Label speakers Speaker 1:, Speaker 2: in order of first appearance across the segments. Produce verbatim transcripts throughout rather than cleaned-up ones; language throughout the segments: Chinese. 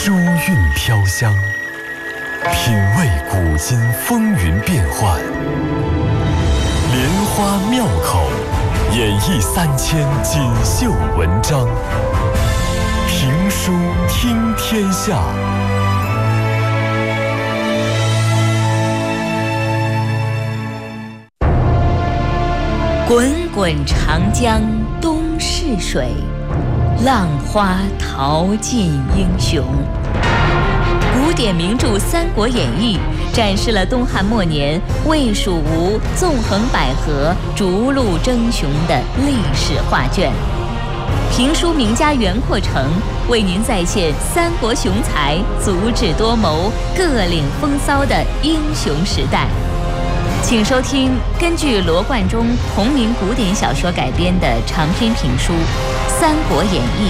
Speaker 1: 书韵飘香，品味古今风云变幻，莲花妙口，演绎三千锦绣文章。评书听天下。
Speaker 2: 滚滚长江东逝水，浪花淘尽英雄。古典名著《三国演义》展示了东汉末年魏蜀吴纵横捭阖、逐鹿争雄的历史画卷。评书名家袁阔成为您再现三国雄才足智多谋、各领风骚的英雄时代。请收听根据罗贯中同名古典小说改编的长篇评书《三国演义》。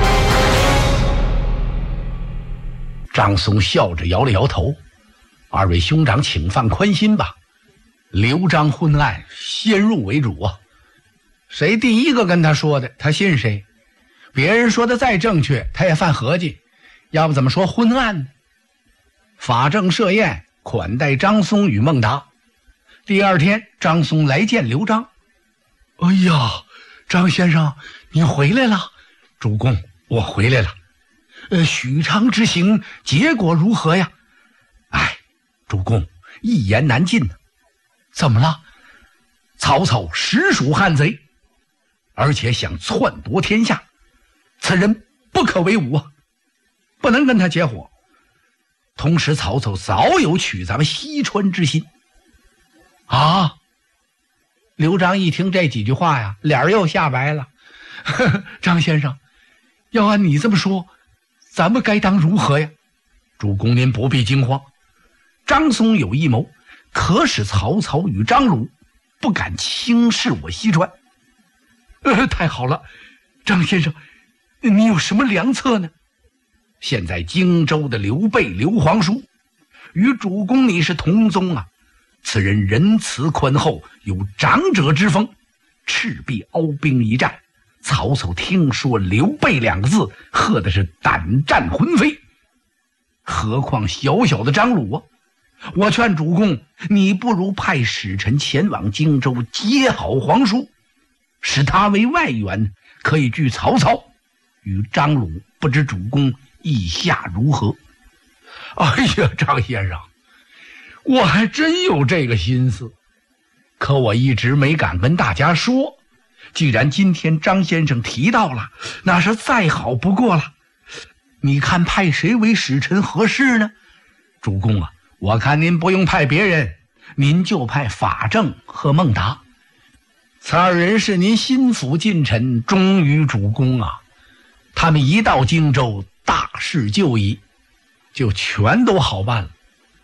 Speaker 3: 张松笑着摇了摇头：“二位兄长请放宽心吧，刘璋昏案先入为主啊，谁第一个跟他说的，他信谁。别人说的再正确，他也犯合计，要不怎么说昏案呢？”法正设宴款待张松与孟达。第二天，张松来见刘璋。“哎呀，张先生，你回来了。”“主公，我回来了。呃，许昌之行结果如何呀？”“哎，主公，一言难尽呢。”“怎么了？”“曹操实属汉贼，而且想篡夺天下，此人不可为伍啊，不能跟他结伙。同时，曹操早有取咱们西川之心。”“啊！”刘璋一听这几句话呀，脸儿又吓白了。呵呵，“张先生，要按你这么说，咱们该当如何呀？”“主公您不必惊慌，张松有一谋，可使曹操与张鲁不敢轻视我西川。”“呃，太好了，张先生，你有什么良策呢？”“现在荆州的刘备刘皇叔与主公你是同宗啊，此人仁慈宽厚，有长者之风，赤壁鏖兵一战，曹操听说刘备两个字，喝的是胆战魂飞。何况小小的张鲁啊！我劝主公，你不如派使臣前往荆州接好皇叔，使他为外援，可以拒曹操。与张鲁，不知主公意下如何？”“哎呀，张先生，我还真有这个心思，可我一直没敢跟大家说。既然今天张先生提到了，那是再好不过了。你看派谁为使臣合适呢？”“主公啊，我看您不用派别人，您就派法正和孟达，此二人是您心腹近臣，忠于主公啊。他们一到荆州，大事就矣，就全都好办了。”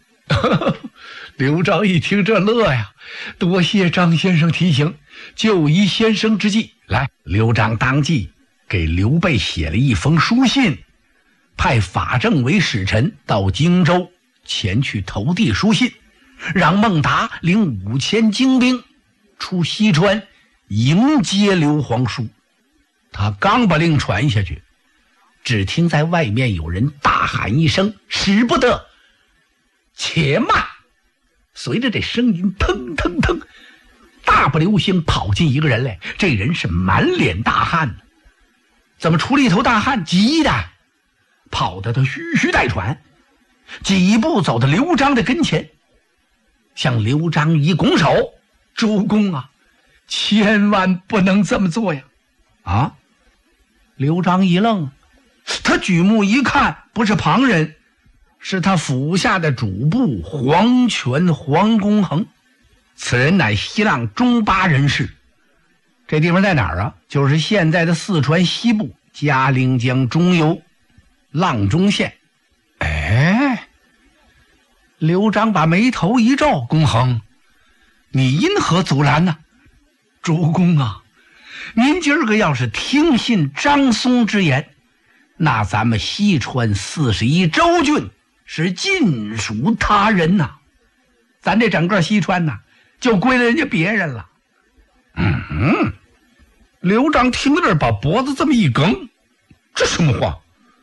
Speaker 3: 刘璋一听这乐呀，多谢张先生提醒，就依先生之计。来，刘璋当即给刘备写了一封书信，派法正为使臣到荆州前去投递书信，让孟达领五千精兵出西川迎接刘皇叔。他刚把令传下去，只听在外面有人大喊一声：“使不得！且慢！”随着这声音腾腾腾，大步流星跑进一个人来。这人是满脸大汗，怎么出了一头大汗？急的跑得他吁吁带喘，几步走到刘璋的跟前，向刘璋一拱手：“主公啊，千万不能这么做呀！”“啊！”刘璋一愣，他举目一看，不是旁人，是他府下的主簿黄权黄公衡。此人乃西浪中巴人士，这地方在哪儿啊？就是现在的四川西部嘉陵江中游阆中县。哎，刘璋把眉头一皱：“公衡，你因何阻拦呢？”“主公啊，您今儿个要是听信张松之言，那咱们西川四十一州郡是尽属他人呐、啊，咱这整个西川呐、啊，就归了人家别人了。”嗯嗯，刘璋听到这儿，把脖子这么一梗：“这什么话？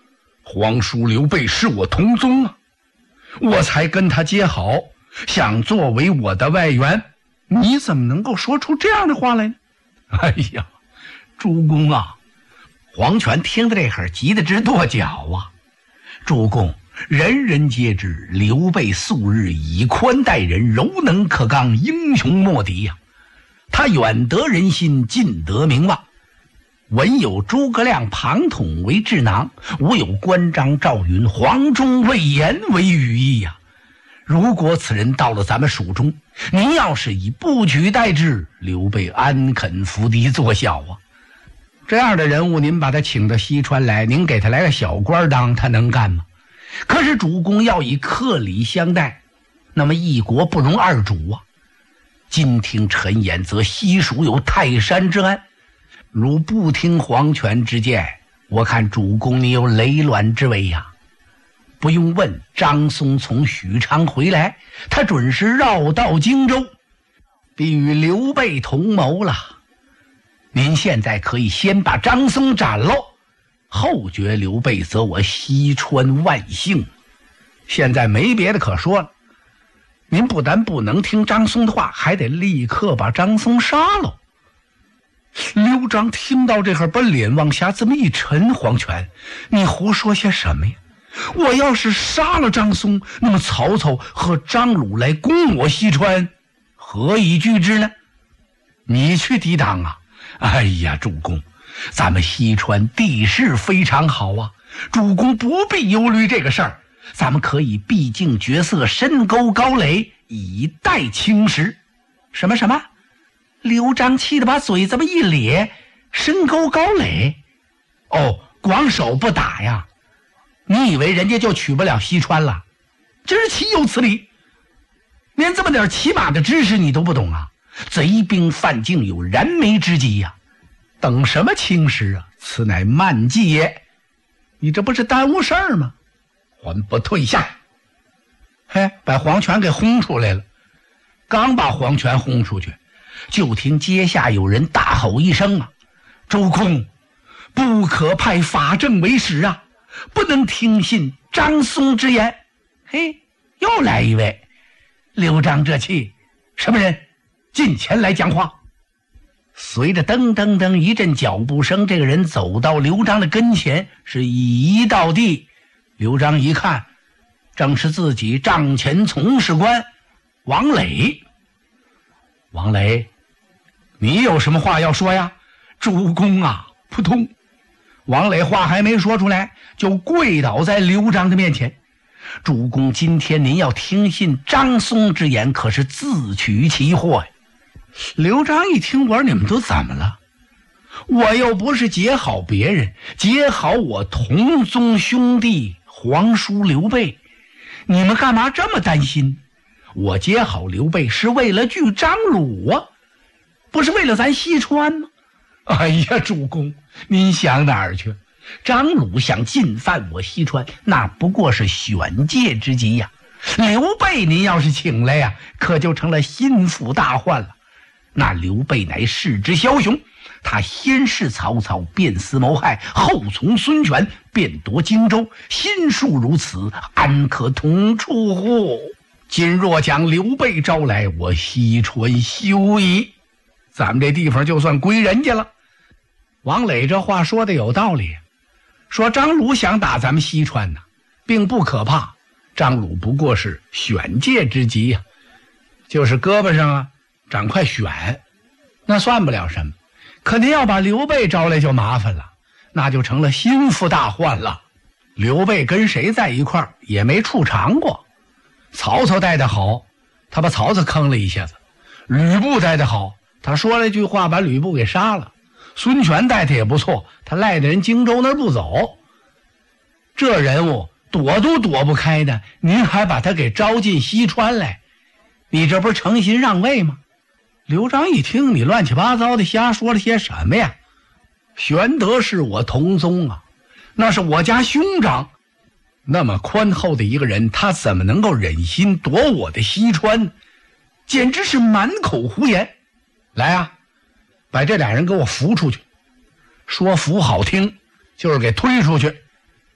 Speaker 3: 皇叔刘备是我同宗啊，我才跟他结好，想作为我的外援，你怎么能够说出这样的话来呢？哎呀，主公啊！黄权听到这会儿急得直跺脚啊！主公，人人皆知刘备素日以宽待人，柔能可刚，英雄莫敌呀、啊。他远得人心，近得名望。文有诸葛亮、庞统为智囊，武有关张、赵云、黄忠、魏延为羽翼呀、啊。如果此人到了咱们蜀中，您要是以不取代之，刘备安肯伏敌作小啊？这样的人物，您把他请到西川来，您给他来个小官当，他能干吗？可是主公要以客礼相待，那么一国不容二主啊！今听臣言，则西蜀有泰山之安。如不听黄权之见，我看主公你有雷卵之危呀、啊！不用问，张松从许昌回来，他准是绕道荆州，必与刘备同谋了。您现在可以先把张松斩喽，后决刘备，则我西川万幸。现在没别的可说了，您不但不能听张松的话，还得立刻把张松杀喽。刘璋听到这会儿，把脸往下这么一沉，黄权，你胡说些什么呀？我要是杀了张松，那么曹操和张鲁来攻我西川，何以拒之呢？你去抵挡啊！哎呀，主公，咱们西川地势非常好啊，主公不必忧虑这个事儿，咱们可以避静绝色，深沟高垒，以待青时。什么什么？刘璋气得把嘴这么一咧，深沟高垒？哦，光手不打呀？你以为人家就取不了西川了？这是岂有此理！连这么点骑马的知识你都不懂啊？贼兵犯境，有燃眉之急呀、啊！等什么青时啊？此乃慢计也！你这不是耽误事儿吗？还不退下！嘿，把黄权给轰出来了。刚把黄权轰出去，就听阶下有人大吼一声啊：“主公，不可派法正为使啊！不能听信张松之言。”嘿，又来一位。刘璋这气，什么人？近前来讲话。随着噔噔噔一阵脚步声，这个人走到刘璋的跟前，是一到地。刘璋一看，正是自己帐前从事官王磊。王磊，你有什么话要说呀？主公啊！扑通，王磊话还没说出来，就跪倒在刘璋的面前。主公，今天您要听信张松之言，可是自取其祸呀！刘璋一听，我说你们都怎么了？我又不是结好别人，结好我同宗兄弟皇叔刘备，你们干嘛这么担心？我结好刘备是为了拒张鲁啊，不是为了咱西川吗？哎呀，主公，您想哪儿去？张鲁想进犯我西川，那不过是选界之计呀。刘备您要是请来呀，可就成了心腹大患了。那刘备乃世之枭雄，他先是曹操，变思谋害，后从孙权，便夺荆州，心术如此，安可同处乎？今若将刘备招来，我西川休矣，咱们这地方就算归人家了。王磊这话说的有道理，说张鲁想打咱们西川呢，并不可怕，张鲁不过是选界之急呀、啊，就是胳膊上啊长块选，那算不了什么。可您要把刘备招来就麻烦了，那就成了心腹大患了。刘备跟谁在一块儿也没处长过，曹操带得好，他把曹操坑了一下子；吕布带得好，他说了一句话把吕布给杀了；孙权带他也不错，他赖在人荆州那儿不走。这人物躲都躲不开的，您还把他给招进西川来，你这不是诚心让位吗？刘璋一听，你乱七八糟的瞎说了些什么呀？玄德是我同宗啊，那是我家兄长，那么宽厚的一个人，他怎么能够忍心夺我的西川？简直是满口胡言！来啊，把这俩人给我扶出去。说扶好听，就是给推出去。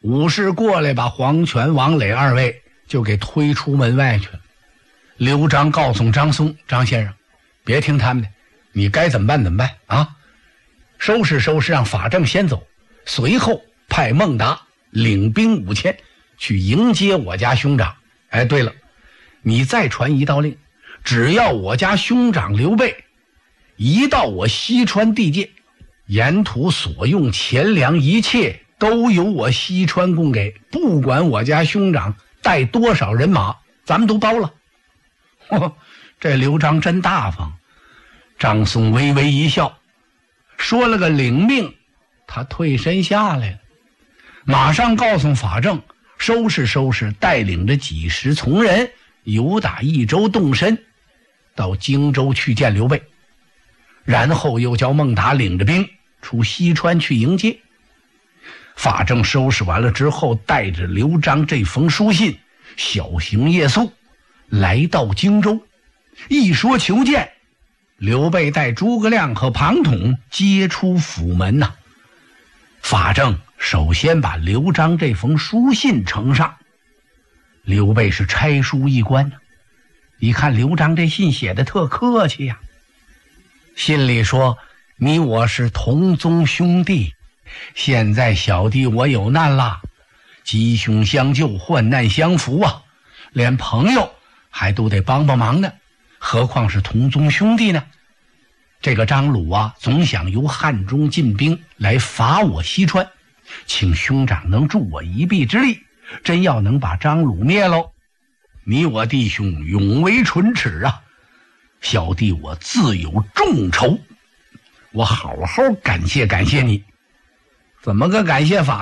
Speaker 3: 武士过来把黄权、王磊二位就给推出门外去了。刘璋告诉张松：张先生，别听他们的，你该怎么办怎么办啊！收拾收拾，让法正先走，随后派孟达领兵五千去迎接我家兄长。哎，对了，你再传一道令，只要我家兄长刘备一到我西川地界，沿途所用钱粮一切都由我西川供给，不管我家兄长带多少人马，咱们都包了。哦，这刘璋真大方。张松微微一笑，说了个领命，他退身下来了，马上告诉法正收拾收拾，带领着几十从人由打益州动身到荆州去见刘备，然后又叫孟达领着兵出西川去迎接。法正收拾完了之后，带着刘璋这封书信小行夜宿来到荆州。一说求见，刘备带诸葛亮和庞统接出府门呐、啊。法正首先把刘璋这封书信呈上，刘备是拆书一关呢、啊，一看刘璋这信写的特客气呀、啊，信里说：你我是同宗兄弟，现在小弟我有难了，吉凶相救，患难相扶啊，连朋友还都得帮帮忙呢，何况是同宗兄弟呢？这个张鲁啊，总想由汉中进兵来伐我西川，请兄长能助我一臂之力，真要能把张鲁灭喽，你我弟兄永为唇齿啊！小弟我自有重酬，我好好感谢感谢你。怎么个感谢法